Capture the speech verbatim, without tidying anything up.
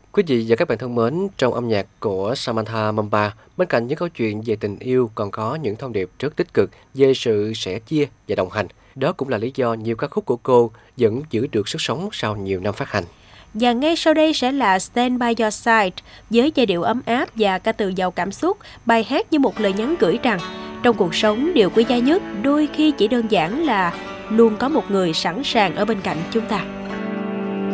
Quý vị và các bạn thân mến, trong âm nhạc của Samantha Mumba, bên cạnh những câu chuyện về tình yêu còn có những thông điệp rất tích cực về sự sẻ chia và đồng hành. Đó cũng là lý do nhiều ca khúc của cô vẫn giữ được sức sống sau nhiều năm phát hành. Và ngay sau đây sẽ là Stand By Your Side với giai điệu ấm áp và ca từ giàu cảm xúc, bài hát như một lời nhắn gửi rằng trong cuộc sống điều quý giá nhất đôi khi chỉ đơn giản là luôn có một người sẵn sàng ở bên cạnh chúng ta.